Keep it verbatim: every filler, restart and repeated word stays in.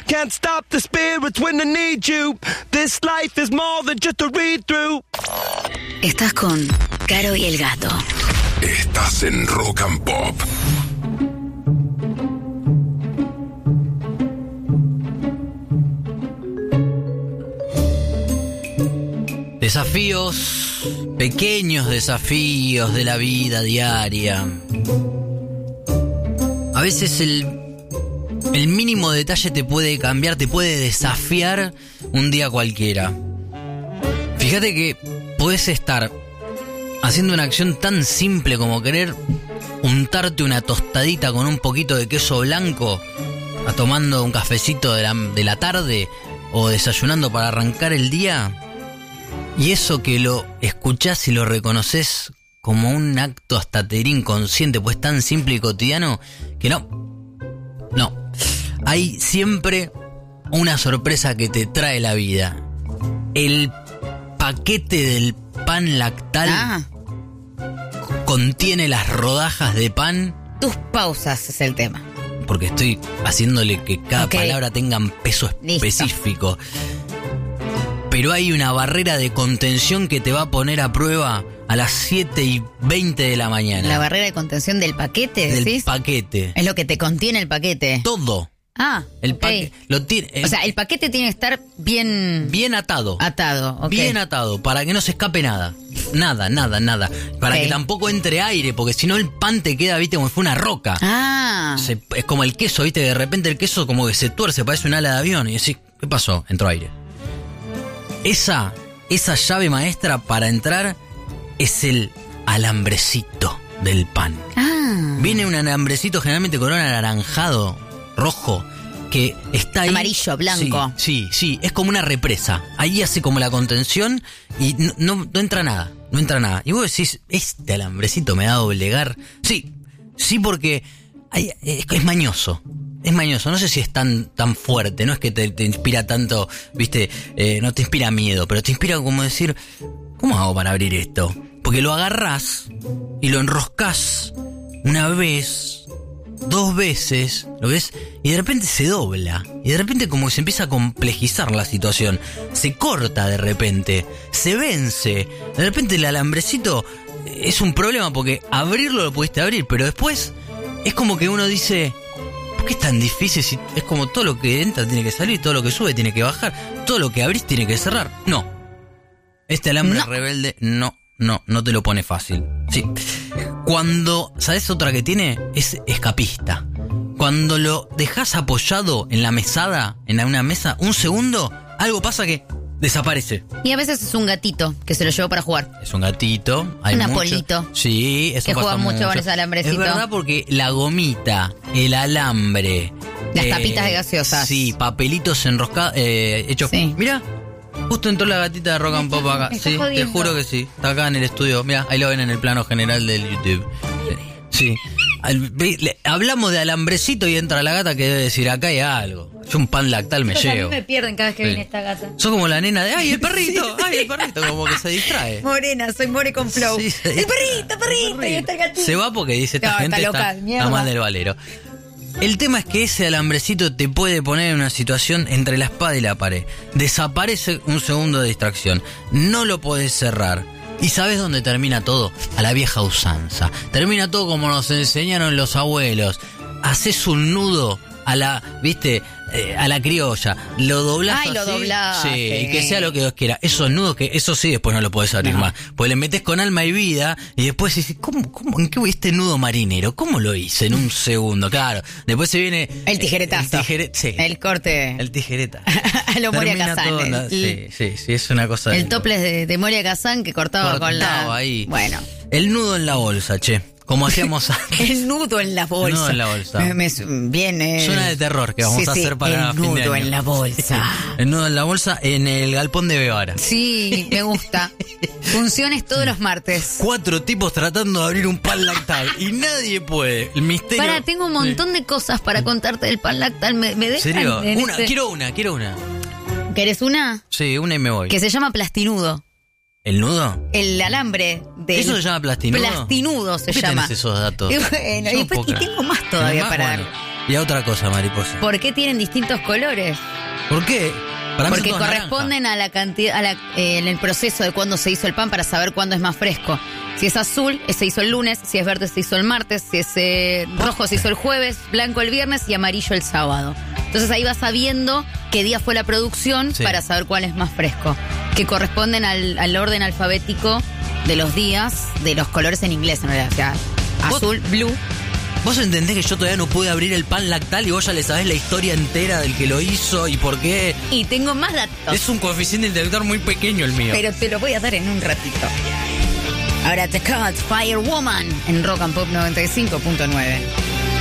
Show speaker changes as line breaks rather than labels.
Can't stop the spirits when I need you. This life is more than just a read-through.
Estás con Caro y el Gato.
Estás en Rock and Pop.
Desafíos, pequeños desafíos de la vida diaria. A veces el, el mínimo detalle te puede cambiar, te puede desafiar un día cualquiera. Fíjate que podés estar haciendo una acción tan simple como querer untarte una tostadita con un poquito de queso blanco, a tomando un cafecito de la, de la tarde o desayunando para arrancar el día. Y eso que lo escuchás y lo reconoces como un acto hasta te diré inconsciente, pues tan simple y cotidiano, que no, no. Hay siempre una sorpresa que te trae la vida. El paquete del pan lactal ah. contiene las rodajas de pan.
Tus pausas es el tema.
Porque estoy haciéndole que cada okay. palabra tenga un peso específico. Listo. Pero hay una barrera de contención que te va a poner a prueba a las siete y veinte de la mañana.
¿La barrera de contención del paquete,
decís?
Del
paquete.
Es lo que te contiene el paquete.
Todo.
Ah,
el
okay.
paquete. Lo tiene, el,
o sea, el paquete tiene que estar bien...
Bien atado.
Atado, ok.
Bien atado, para que no se escape nada. Nada, nada, nada. Para okay. que tampoco entre aire, porque si no el pan te queda, viste, como si fuera una roca.
Ah.
Se, es como el queso, viste, de repente el queso como que se tuerce, parece un ala de avión. Y decís, ¿qué pasó? Entró aire. Esa, esa llave maestra para entrar es el alambrecito del pan.
Ah.
Viene un alambrecito generalmente color anaranjado, rojo, que está ahí.
Amarillo, blanco.
Sí, sí, sí, es como una represa. Ahí hace como la contención y no, no, no entra nada, no entra nada. Y vos decís, este alambrecito me va a doblegar. Sí, sí, porque hay, es, es mañoso. Es mañoso, no sé si es tan tan fuerte, no es que te, te inspira tanto, viste, eh, no te inspira miedo, pero te inspira como decir, ¿cómo hago para abrir esto? Porque lo agarrás y lo enroscás una vez, dos veces, ¿lo ves? Y de repente se dobla, y de repente como que se empieza a complejizar la situación, se corta de repente, se vence, de repente el alambrecito es un problema porque abrirlo lo pudiste abrir, pero después es como que uno dice... ¿Por qué es tan difícil si es como todo lo que entra tiene que salir, todo lo que sube tiene que bajar, todo lo que abrís tiene que cerrar? No. Este alambre no. rebelde, no, no, no te lo pone fácil. Sí. Cuando, ¿sabes otra que tiene? Es escapista. Cuando lo dejas apoyado en la mesada, en una mesa, un segundo, algo pasa que desaparece.
Y a veces es un gatito que se lo llevó para jugar.
Es un gatito. Hay
un
mucho.
apolito.
Sí, eso
que
pasa
juega mucho,
mucho
con ese alambrecito.
Es verdad porque la gomita, el alambre...
Las
eh,
tapitas de gaseosas.
Sí, papelitos enroscados, eh, hechos...
Sí.
Mirá, justo entró la gatita de Rock and Pop acá. Sí, te juro que sí. Está acá en el estudio. Mirá, ahí lo ven en el plano general del YouTube. Sí. Hablamos de alambrecito y entra la gata que debe decir, acá hay algo. Yo un pan lactal me
Entonces,
llevo.
A mí me pierden cada vez que sí. viene esta gata.
Sos como la nena de, ay, el perrito, sí. ay, el perrito, como que se distrae.
Morena, soy more con flow. Sí, sí. El perrito, perrito, perrito, y está el gatito.
Se va porque dice, esta no, gente está, loca, está, está mal del valero. El tema es que ese alambrecito te puede poner en una situación entre la espada y la pared. Desaparece un segundo de distracción. No lo podés cerrar. ¿Y sabes dónde termina todo? A la vieja usanza. Termina todo como nos enseñaron los abuelos. Haces un nudo a la, viste, eh, a la criolla. Lo doblás
Ay,
así.
lo doblás.
Sí, y que sea lo que Dios quiera. Esos nudos que, eso sí, después no lo podés abrir no. más. Pues le metés con alma y vida y después dices, ¿cómo, cómo, en qué voy este nudo marinero? ¿Cómo lo hice en un segundo? Claro. Después se viene...
El tijeretazo.
El, tijere, sí,
el corte.
El tijereta.
Lo Moria Kazan.
El, sí, sí, sí, es una cosa...
El topless de, de Moria Kazan que cortaba, cortaba con la...
ahí.
Bueno.
El nudo en la bolsa, che. Como hacíamos antes.
El nudo en la bolsa.
El nudo en la bolsa.
Me, me, viene.
Suena de terror que vamos
sí,
a hacer
sí,
para
el
fin de año.
nudo en la bolsa.
El nudo en la bolsa en el galpón de Bevara.
Sí, me gusta. Funciones todos los martes.
Cuatro tipos tratando de abrir un pan lactal y nadie puede. El misterio.
Para, tengo un montón de cosas para contarte del pan lactal. ¿Me, me dejan?
¿En serio?
En
Una,
este...
quiero una, quiero una.
¿Querés una?
Sí, una y me voy.
Que se llama plastinudo.
¿El nudo?
El alambre. Del...
¿Eso se llama plastinudo?
Plastinudo se
¿Qué
llama.
tenés esos datos?
Y, bueno, y, pues, y tengo más todavía
más,
para
bueno.
dar.
y a otra cosa, mariposa.
¿Por qué tienen distintos colores?
¿Por qué? Para mí
Porque
son todas
corresponden a la cantidad, a la, eh, en el proceso de cuándo se hizo el pan para saber cuándo es más fresco. Si es azul, se hizo el lunes, si es verde, se hizo el martes, si es eh, rojo, se hizo el jueves, blanco el viernes y amarillo el sábado. Entonces ahí vas sabiendo qué día fue la producción
Sí.
para saber cuál es más fresco. Que corresponden al, al orden alfabético de los días, de los colores en inglés, en realidad. O sea, azul, blue.
¿Vos entendés que yo todavía no pude abrir el pan lactal y vos ya le sabés la historia entera del que lo hizo y por qué?
Y tengo más datos.
Es un coeficiente intelectual muy pequeño el mío.
Pero te lo voy a dar en un ratito. Ahora te Cut Fire Woman en Rock and Pop noventa y cinco punto nueve.